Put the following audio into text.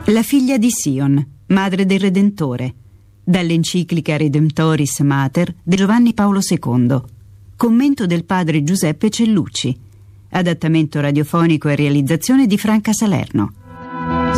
La figlia di Sion, madre del Redentore, dall'enciclica Redemptoris Mater di Giovanni Paolo II, commento del padre Giuseppe Cellucci, adattamento radiofonico e realizzazione di Franca Salerno.